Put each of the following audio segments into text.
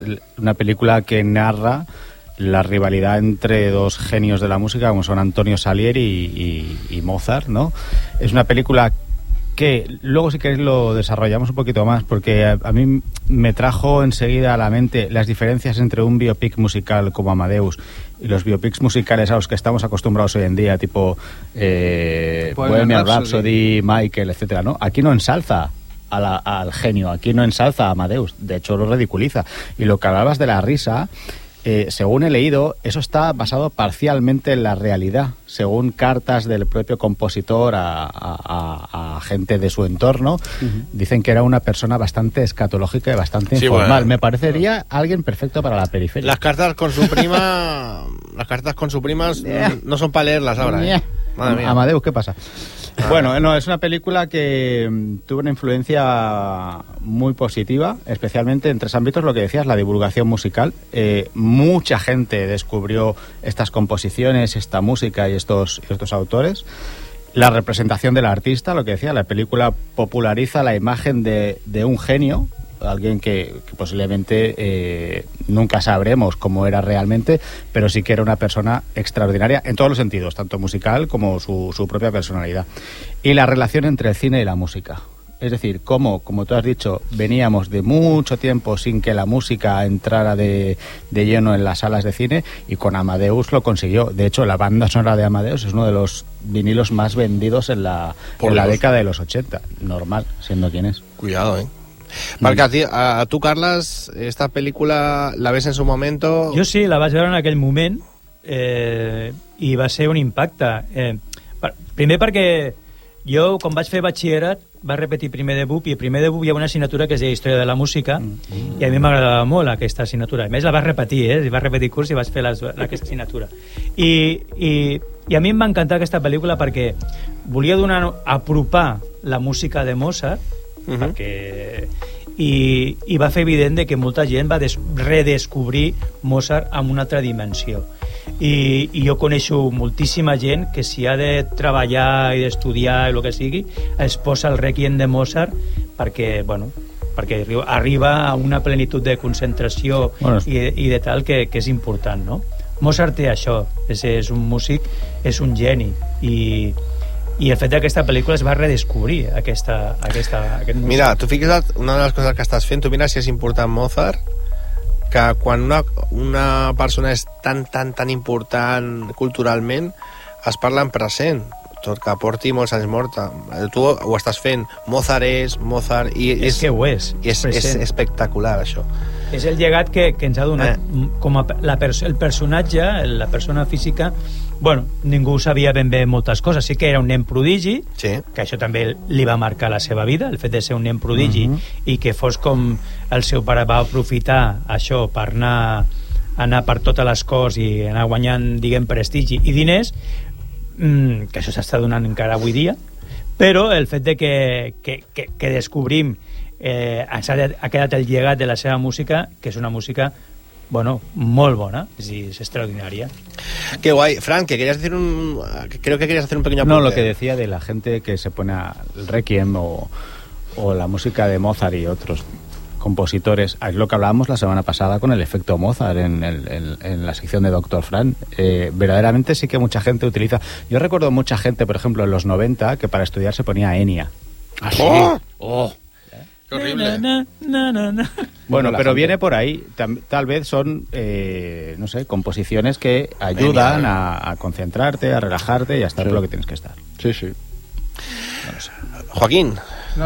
una película que narra la rivalidad entre dos genios de la música, como son Antonio Salieri y Mozart, ¿no? Es una película que luego, si queréis, lo desarrollamos un poquito más, porque a mí me trajo enseguida a la mente las diferencias entre un biopic musical como Amadeus y los biopics musicales a los que estamos acostumbrados hoy en día, tipo Bohemian Rhapsody, Michael, etcétera, ¿no? Aquí no ensalza al genio, aquí no ensalza a Amadeus, de hecho lo ridiculiza. Y lo que hablabas de la risa, según he leído, eso está basado parcialmente en la realidad, según cartas del propio compositor a gente de su entorno. Dicen que era una persona bastante escatológica y bastante informal. Bueno, me parecería alguien perfecto para la periferia. Las cartas con su prima no son para leerlas ahora, Madre mía. Amadeus, ¿qué pasa? Bueno, no, es una película que tuvo una influencia muy positiva, especialmente en 3 ámbitos, lo que decías, la divulgación musical. Mucha gente descubrió estas composiciones, esta música y estos autores. La representación del artista, lo que decía, la película populariza la imagen de un genio, alguien que posiblemente nunca sabremos cómo era realmente, pero sí que era una persona extraordinaria en todos los sentidos, tanto musical como su propia personalidad. Y la relación entre el cine y la música. Es decir, como tú has dicho, veníamos de mucho tiempo sin que la música entrara de lleno en las salas de cine, y con Amadeus lo consiguió. De hecho, la banda sonora de Amadeus es uno de los vinilos más vendidos en la década de los 80. Normal, siendo quien es. Cuidado, Perquè a tu, Carles, esta pel·lícula la ves en su momento? Jo sí, la vaig veure en aquell moment i va ser un impacte. Primer perquè jo, quan vaig fer batxillerat, vaig repetir primer de BUP, i primer de BUP hi ha una assignatura que es deia Història de la Música, i a mi m'agradava molt aquesta assignatura. A més, la vaig repetir, vaig repetir curs i vaig fer aquesta assignatura. I a mi em va encantar aquesta pel·lícula perquè volia apropar la música de Mozart, perquè i va fer evident que molta gent va redescobrir Mozart amb una altra dimensió, i jo coneixo moltíssima gent que si ha de treballar i d'estudiar i el que sigui es posa el Requiem de Mozart perquè arriba a una plenitud de concentració i de tal que és important, no? Mozart té això, és un músic, és un geni, i el fet d'aquesta pel·lícula es va redescobrir aquest músic. Mira, tu fixa't, una de les coses que estàs fent, tu mira si és important Mozart, que quan una persona és tan important culturalment, es parla en present, tot que porti molts anys morta. Tu ho estàs fent, Mozart, i és que ho és. I és espectacular, això. És el llegat que ens ha donat com el personatge, la persona física. Bueno, ningú sabia ben bé moltes coses. Sí que era un nen prodigi, que això també li va marcar la seva vida, el fet de ser un nen prodigi, i que fos com el seu pare va aprofitar això per anar per totes les coses i anar guanyant, diguem, prestigi i diners, que això s'està donant encara avui dia, però el fet de que descobrim ha quedat el llegat de la seva música, que és una música molt bona, es extraordinaria. Qué guay. Frank, que creo que querías hacer un pequeño apunte. No, lo que decía de la gente que se pone el Requiem o la música de Mozart y otros compositores, es lo que hablábamos la semana pasada con el efecto Mozart en la sección de Dr. Fran. Verdaderamente sí que mucha gente utiliza. Yo recuerdo mucha gente, por ejemplo, en los 90, que para estudiar se ponía Enya. ¿Ah, sí? ¡Oh! ¡Qué horrible! Bueno, pero viene por ahí. Tal vez son, no sé, composiciones que ayudan a concentrarte, a relajarte y a estar en lo que tienes que estar. Sí. No lo sé. Joaquín. No,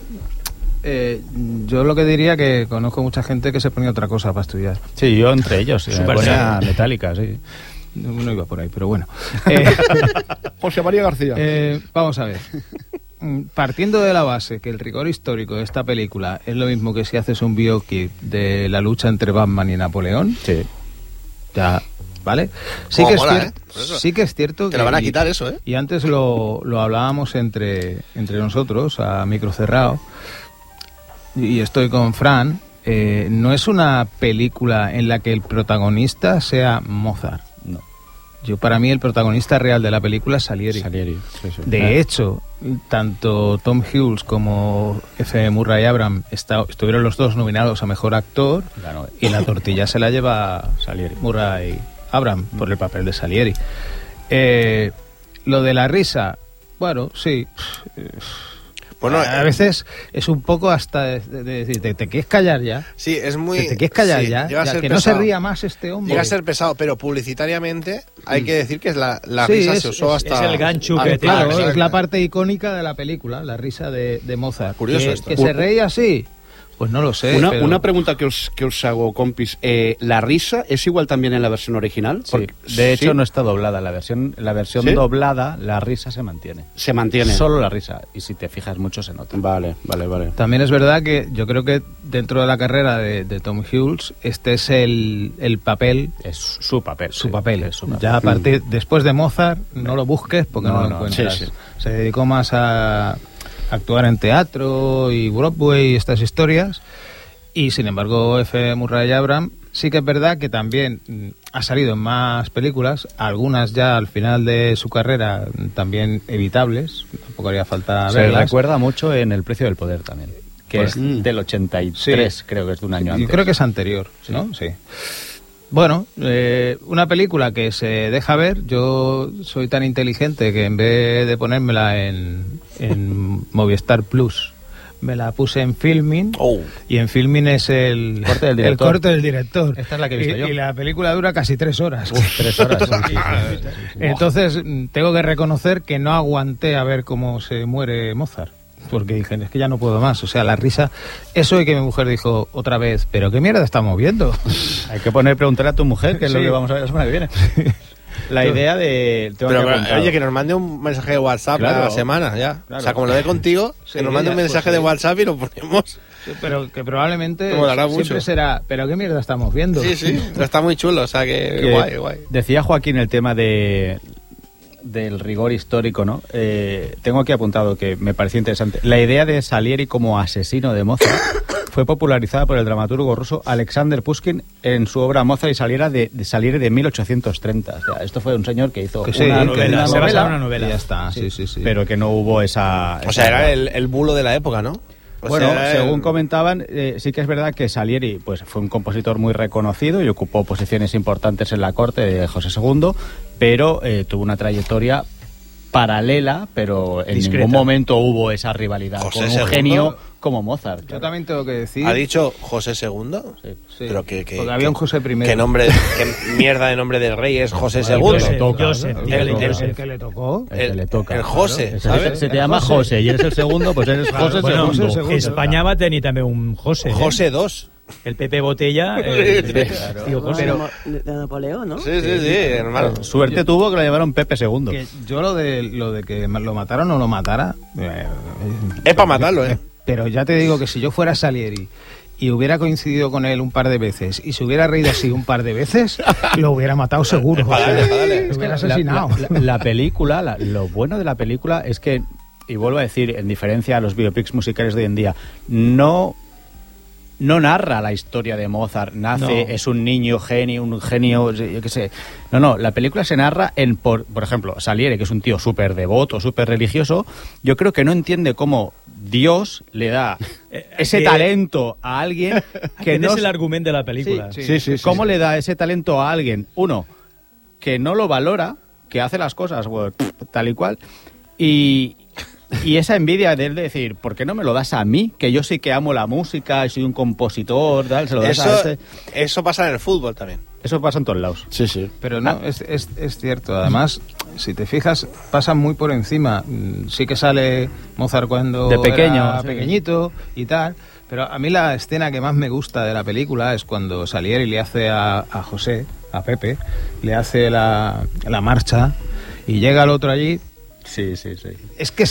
yo lo que diría que conozco mucha gente que se ponía otra cosa para estudiar. Sí, yo entre ellos. Me ponía Metallica, sí. No iba por ahí, pero bueno. José María García. Vamos a ver. Partiendo de la base que el rigor histórico de esta película es lo mismo que si haces un biopic de la lucha entre Batman y Napoleón, ya, ¿vale? Sí que es cierto que te lo van a quitar eso, y antes lo hablábamos entre nosotros a micro cerrado, y estoy con Fran. No es una película en la que el protagonista sea Mozart. No. para mí el protagonista real de la película es Salieri. Sí. De hecho, tanto Tom Hulce como F. Murray Abraham estuvieron los dos nominados a Mejor Actor, y la tortilla se la lleva Salieri. Murray Abraham por el papel de Salieri. Lo de la risa, bueno, sí. Bueno, a veces es un poco hasta de decir, ¿te quieres callar ya? Sí, es muy... ¿Te quieres callar ya? Llega a ser Que pesado. no se ría más este hombre. Llega a ser pesado, pero publicitariamente hay que decir que la risa se usó hasta... Es el gancho que tiene. Claro, es la parte icónica de la película, la risa de Mozart. Curioso esto. ¿Que se reía así? Pues no lo sé. Una pregunta que os hago, compis. ¿La risa es igual también en la versión original? Sí. Porque, De hecho, ¿sí? no está doblada. La versión ¿Sí? doblada, la risa se mantiene. Se mantiene. Solo la risa. Y si te fijas mucho, se nota. Vale. También es verdad que yo creo que dentro de la carrera de Tom Hulce, este es el papel... Es su papel. Su sí. papel. Es su papel. Ya a partir, después de Mozart, no lo busques porque no lo encuentras. sí. Se dedicó más a actuar en teatro y Broadway y estas historias. Y sin embargo, F. Murray Abraham sí que es verdad que también ha salido en más películas, algunas ya al final de su carrera también evitables, tampoco haría falta Se verlas. recuerda mucho en El precio del poder también, que Pues, es del 83, creo que es de un año antes. Yo creo que es anterior, ¿no? Sí. Bueno, una película que se deja ver. Yo soy tan inteligente que en vez de ponérmela en Movistar Plus, me la puse en Filmin. Y en Filmin es el corte del director. Esta es la que he visto yo. Y la película dura casi 3 horas. 3 horas. Sí. Entonces, tengo que reconocer que no aguanté a ver cómo se muere Mozart. Porque dije, es que ya no puedo más. O sea, la risa... Eso de que mi mujer dijo otra vez, ¿pero qué mierda estamos viendo? Hay que preguntarle a tu mujer, que es lo que vamos a ver la semana que viene. La idea de... Oye, que nos mande un mensaje de WhatsApp a la semana, ya. Claro. O sea, como lo ve contigo, que nos mande un mensaje de WhatsApp y lo ponemos. Sí, pero que probablemente Molará siempre mucho. será, ¿pero qué mierda estamos viendo? Sí, está muy chulo, o sea, que guay. Decía Joaquín el tema del rigor histórico, ¿no? Tengo aquí apuntado que me pareció interesante. La idea de Salieri como asesino de Mozart fue popularizada por el dramaturgo ruso Alexander Pushkin en su obra Mozart y Salieri de 1830. O sea, esto fue un señor que hizo una novela, se basa en una novela. Y ya está, sí. Pero que no hubo esa... O sea, era el bulo de la época, ¿no? Bueno, según comentaban, sí que es verdad que Salieri pues, fue un compositor muy reconocido y ocupó posiciones importantes en la corte de José II, pero tuvo una trayectoria paralela, pero en discreta. ningún momento hubo esa rivalidad José con un II. genio como Mozart. Yo también tengo que decir... ¿Ha dicho José II? Sí, Pero porque había un José I. ¿Qué mierda de nombre del rey es José II? Joseph, El que le tocó. El que le toca. El José, Claro. ¿sabes? Se te llama José y eres el segundo, pues eres José Bueno, II. España va a tenir també un José. José II. El Pepe Botella. Tío José. De Napoleón, ¿no? Sí, hermano. Suerte tuvo que lo llamaron Pepe II. Que yo lo de que lo matara o no lo matara... Es para matarlo, ¿eh? Pero ya te digo que si yo fuera Salieri y hubiera coincidido con él un par de veces y se hubiera reído así un par de veces, lo hubiera matado seguro. Dale. Lo hubiera asesinado. La película, lo bueno de la película es que, y vuelvo a decir, en diferencia a los biopics musicales de hoy en día, no narra la historia de Mozart, es un niño genio, yo qué sé. No, la película se narra por ejemplo, Salieri, que es un tío súper devoto, súper religioso, yo creo que no entiende cómo Dios le da ese talento a alguien que no es el argumento de la película. Sí. ¿Cómo le da ese talento a alguien? Uno, que no lo valora, que hace las cosas bueno, tal y cual, y esa envidia de él de decir, ¿por qué no me lo das a mí? Que yo sí que amo la música, soy un compositor, tal, se lo das a este. Eso pasa en el fútbol también. Eso pasa en todos lados. Sí. Pero no, es cierto. Además, si te fijas, pasa muy por encima. Sí que sale Mozart cuando de pequeño, era pequeñito y tal. Pero a mí la escena que más me gusta de la película es cuando Salieri le hace a José, a Pepe, le hace la marcha y llega el otro allí. Sí. Es que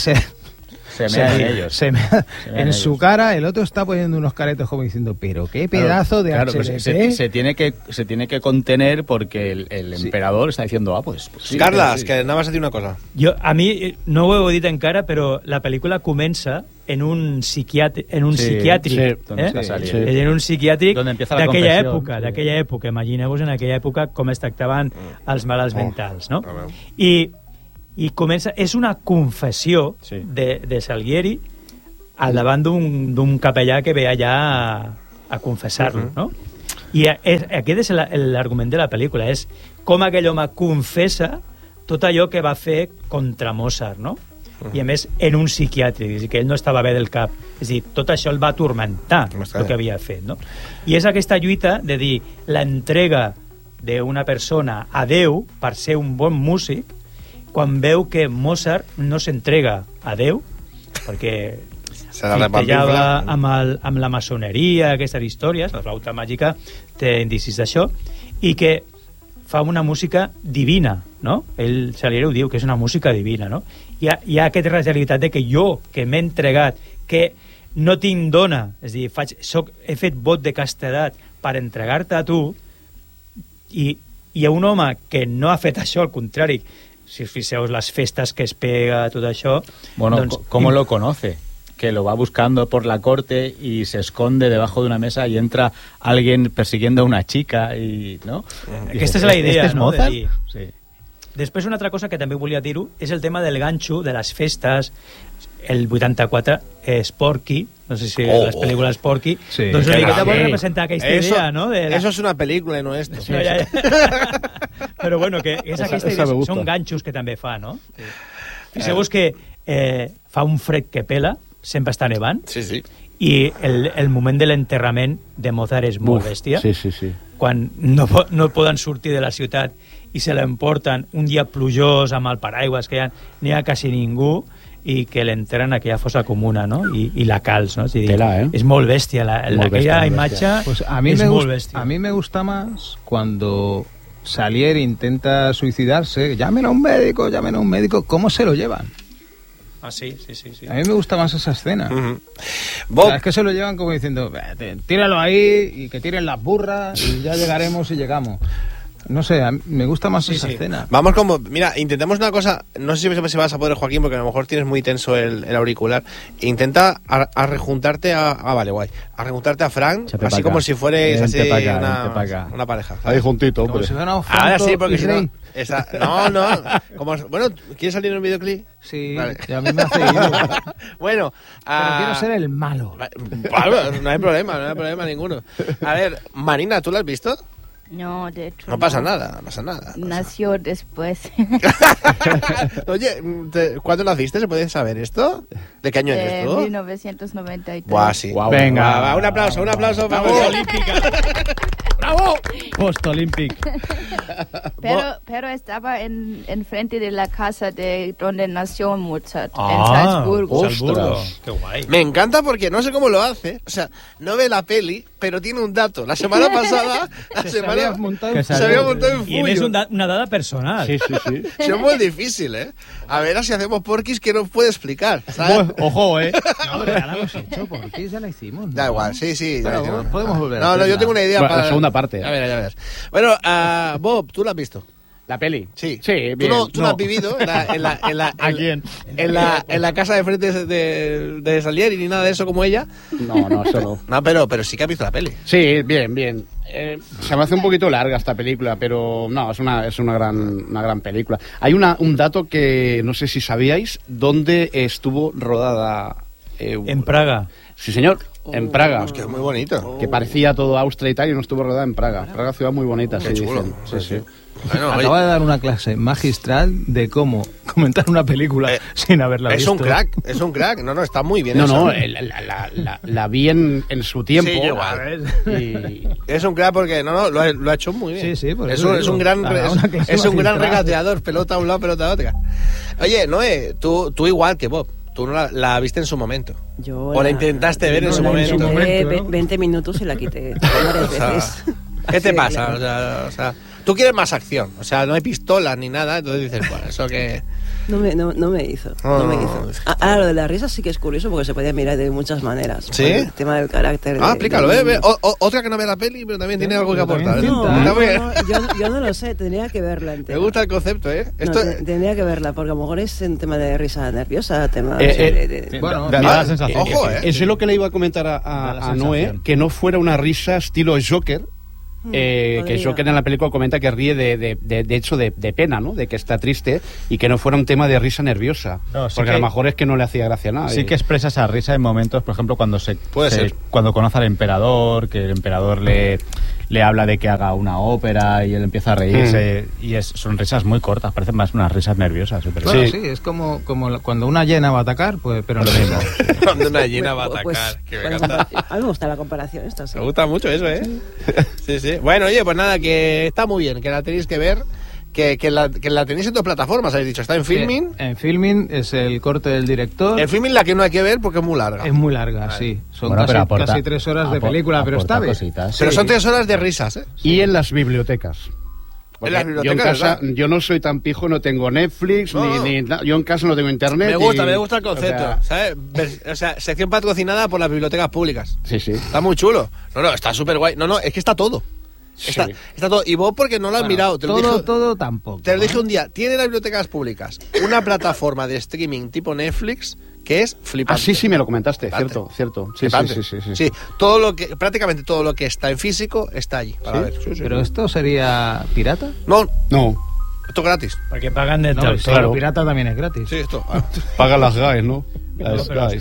en su cara el otro está poniendo unos caretos como diciendo, pero qué pedazo de HDP. Se tiene que contener porque el emperador está diciendo, pues sí. Carles, que nada más a dir una cosa. A mi no ho heu dit encara, però la pel·lícula comença en un psiquiàtric, en un psiquiàtric d'aquella època. Imagineu-vos en aquella època com es tractaven els malalts mentals, no? I comença, és una confessió de Salieri al davant d'un capellà que ve allà a confessar-lo, no? I aquest és l'argument de la pel·lícula, és com aquell home confessa tot allò que va fer contra Mozart, no? I a més en un psiquiàtric, és a dir, que ell no estava bé del cap, és a dir, tot això el va atormentar el que havia fet, no? I és aquesta lluita de dir l'entrega d'una persona a Déu per ser un bon músic, quan veu que Mozart no s'entrega a Déu perquè fitejava amb la maçoneria, aquestes històries, la flauta màgica té indicis d'això, i que fa una música divina, no? Ell, Salieri, ho diu, que és una música divina, no? Hi ha aquesta realitat de que jo, que m'he entregat, que no tinc dona, és a dir, he fet vot de castedat per entregar-te a tu, i hi ha un home que no ha fet això, al contrari, si us fixeu les festes que es pega, tot això... Bueno, doncs, ¿cómo lo conoce? Que lo va buscando por la corte y se esconde debajo de una mesa y entra alguien persiguiendo a una chica y, ¿no? Aquesta és la idea, ¿Este es no? Mozart? De dir. Sí. Després una altra cosa que també volia dir-ho és el tema del ganxo, de les festes. El 84 és Porky, no sé si les pel·lícules Porky, doncs una miqueta vol representar aquesta idea, no? Eso es una película, no esto. No, ja. Però bueno, que és aquesta idea, són ganxos que també fa, no? Fixeu-vos que fa un fred que pela, sempre està nevant, i el moment de l'enterrament de Mozart és molt bèstia, quan no poden sortir de la ciutat i se l'emporten un dia plujós amb el paraigües, que ja n'hi ha quasi ningú, i que l'enterren a aquella fossa comuna, no? I la calç, ¿no? Es molt bèstia, aquella imatge pues es molt bèstia. A mí me gusta más cuando Salieri intenta suicidarse, llamen a un médico, ¿cómo se lo llevan? Ah, sí. A mí me gusta más esa escena. O sea, es que se lo llevan como diciendo, tíralo ahí y que tiren las burras y ya llegaremos y llegamos. No sé, me gusta más esa escena. Vamos como... Mira, intentemos una cosa. No sé si vas a poder, Joaquín, porque a lo mejor tienes muy tenso el auricular. Intenta a rejuntarte a... vale, guay. A rejuntarte a Frank, así como si fuerais así una pareja, ¿sabes? Ahí juntito, como si fuera ahora sí, porque si no... No. Bueno, ¿quieres salir en un videoclip? Sí, vale. Y a mí me hace ido. Bueno, pero quiero ser el malo. No hay problema ninguno. A ver, Marina, ¿tú la has visto? No, de hecho no pasa nada. Nació después. Oye, ¿cuándo naciste? ¿Se puede saber esto? ¿De qué año eres tú? 1993. Buah, sí. Wow. Venga, va, un aplauso, Olímpica. ¡Bravo! Post-Olympic. Pero estaba en frente de la casa de donde nació Mozart, en Salzburgo. Qué guay. Me encanta porque no sé cómo lo hace. O sea, no ve la peli, pero tiene un dato. La semana pasada se había montado en Fuyo. Y es una dada personal. Sí. Es muy difícil, ¿eh? A ver si hacemos Porquis, ¿qué nos puede explicar? ¿Sabes? Ojo, No, pero ya la hemos hecho, Porquis ya la hicimos, ¿no? Da igual, sí. Pero ya podemos volver a No, yo tengo una idea Bueno, para... la segunda parte. Ya verás. Bueno, Bob, ¿tú la has visto? ¿La peli? Sí. Bien. ¿Tú no has vivido ¿A quién? en la casa de frente de Salieri ni nada de eso como ella? No, eso no. No, pero sí que has visto la peli. Sí, bien. Se me hace un poquito larga esta película, pero no, es una gran película. Hay un dato que no sé si sabíais, ¿dónde estuvo rodada? En Praga. Sí, señor, en Praga. Es que es muy bonito. Que parecía todo Austria y tal, y no estuvo rodada en Praga. Praga, ciudad muy bonita, Qué sí, chulo. dicen. Sí. Bueno, Acaba de dar una clase magistral de cómo comentar una película sin haberla visto. Es un crack. No, está muy bien. No, eso. la vi en su tiempo. Sí, igual. Y... Es un crack porque lo ha hecho muy bien. Sí, por eso es un gran regateador, pelota a un lado, pelota a otro. Oye, Noé, tú igual que Bob. Tú no la viste en su momento. ¿O la intentaste ver en su momento? 20 minutos y la quité varias veces. ¿Qué te pasa? O sea, Tú quieres más acción, o sea, no hay pistolas ni nada, entonces dices, bueno, eso que... No me hizo. Ahora, lo de la risa sí que es curioso porque se podía mirar de muchas maneras. ¿Sí? El tema del carácter. Explícalo, otra que no ve la peli, pero también tiene algo que aportar. Yo no lo sé, tendría que verla entera. Me gusta el concepto, ¿eh? Tendría que verla, porque a lo mejor es en tema de risa nerviosa, tema bueno, da la sensación. Ojo, Eso es lo que le iba a comentar a Noé, que no fuera una risa estilo Joker. Que Joker en la película comenta que ríe de hecho de pena, ¿no? De que está triste y que no fuera un tema de risa nerviosa, porque a lo mejor es que no le hacía gracia nada. Sí que expresa esa risa en momentos, por ejemplo, cuando cuando conoce al emperador, que el emperador le habla de que haga una ópera y él empieza a reírse y son risas muy cortas, parecen más unas risas nerviosas. Claro, sí, es como cuando una hiena va a atacar, pues, pero lo mismo. Cuando una hiena va a atacar. A mí me gusta la comparación esta. Me gusta mucho eso, ¿eh? Sí. Bueno, oye, pues nada, que está muy bien, que la tenéis que ver, que la tenéis en 2 plataformas, habéis dicho. Está en Filmin. En Filmin es el corte del director. En Filmin la que no hay que ver porque es muy larga. Es muy larga, sí. Son casi 3 horas de película, pero está bien. Pero son 3 horas de risas, ¿eh? Y en las bibliotecas. En las bibliotecas, yo no soy tan pijo, no tengo Netflix, yo en casa no tengo internet. Me gusta el concepto, ¿sabes? O sea, sección patrocinada por las bibliotecas públicas. Sí. Está muy chulo. No, está súper guay. No, es que está todo. Está todo. Y vos porque no lo has mirado. Todo tampoco. Te lo dije un día. Tiene las bibliotecas públicas una plataforma de streaming tipo Netflix que es flipante. Sí, me lo comentaste, flipante. cierto. Sí, prácticamente todo lo que está en físico está allí. Para ver. Sí. ¿Pero esto sería pirata? No. Esto es gratis. Porque pagan de todo. Claro, pirata también es gratis. Sí, esto. Pagan las GAES, ¿no? Las GAES.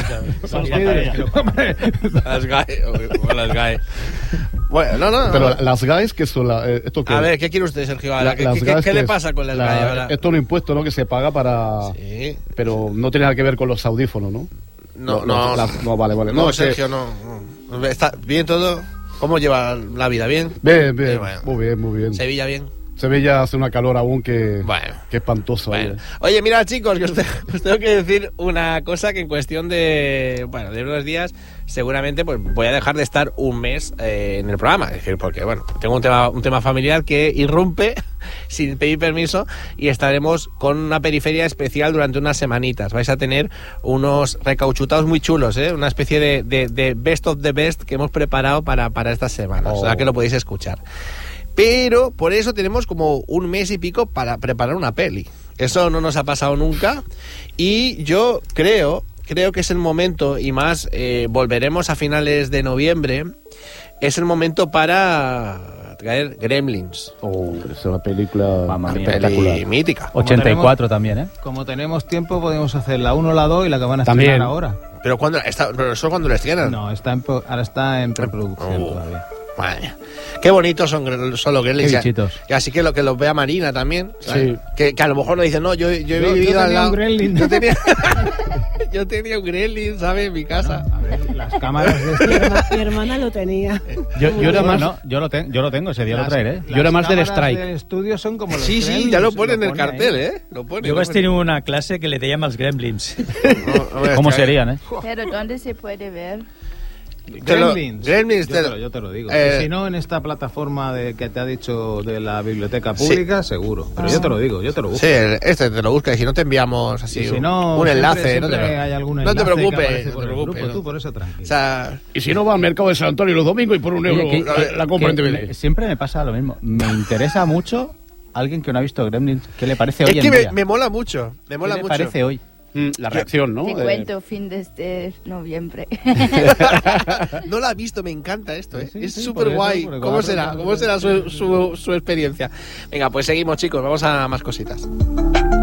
Las GAES. Bueno, no. Pero las GAES, ¿qué son? ¿Esto qué? A ver, ¿qué quiere usted, Sergio? ¿Qué le pasa con las GAES ahora? Esto es un impuesto, ¿no? Que se paga para... Sí. Pero no tiene nada que ver con los audífonos, ¿no? No, vale. No, Sergio, no. ¿Está bien todo? ¿Cómo lleva la vida? ¿Bien? Bien. Bueno. Muy bien. ¿Sevilla bien? Sevilla hace una calor aún que espantoso. Bueno. Oye, mira, chicos, que os tengo que decir una cosa que en cuestión de unos días seguramente pues voy a dejar de estar un mes en el programa. Es decir, porque tengo un tema familiar que irrumpe sin pedir permiso y estaremos con una periferia especial durante unas semanitas. Vais a tener unos recauchutados muy chulos, una especie de best of the best que hemos preparado para estas semanas. O sea que lo podéis escuchar. Pero por eso tenemos como un mes y pico para preparar una peli. Eso no nos ha pasado nunca. Y yo creo que es el momento, y más volveremos a finales de noviembre, es el momento para traer Gremlins. Es una película espectacular. Mítica. 84 también, ¿eh? Como tenemos tiempo, podemos hacer la 1, la 2 y la que van a estrenar ahora. ¿Pero eso cuándo lo estrenan? No, ahora está en preproducción todavía. Madre. Qué bonitos son los Gremlins. Y así que los vea Marina también. ¿Sabes? Sí. Que a lo mejor nos dicen, no, yo he vivido al lado. Yo tenía un Gremlin, ¿sabes? En mi casa. Bueno, a ver, las cámaras de mi hermana lo tenía. Yo era más. No, yo lo tengo, ese día lo traeré. Yo era más del Strike. Los estudios son como los Sí, ya lo ponen en el cartel, ¿eh? Yo vas a tener una clase que le llaman los Gremlins. ¿Cómo serían, Pero ¿dónde se puede ver? Gremlins. Yo te lo digo. Si no, en esta plataforma que te ha dicho de la biblioteca pública, seguro. Pero yo te lo digo, yo te lo busco. Sí, te lo buscas y si no te enviamos así si no, un enlace. Siempre hay algún enlace. No te preocupes. Tú por eso tranquilo. O sea, y si no, va al mercado de San Antonio los domingos y por €1 la compra en DVD. Siempre me pasa lo mismo. Me interesa mucho alguien que no ha visto Gremlins. ¿Qué le parece hoy en día? Es que me mola mucho. ¿Qué le parece hoy? La reacción, ¿no? Te cuento fin de noviembre. No la he visto, me encanta esto, ¿eh? Sí, es súper guay. ¿Cómo será su experiencia? Venga, pues seguimos, chicos, vamos a más cositas.